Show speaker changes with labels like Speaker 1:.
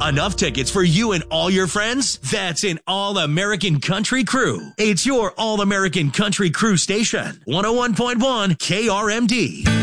Speaker 1: Enough tickets for you and all your friends? That's an All-American Country Crew. It's your All-American Country Crew station. 101.1 KRMD.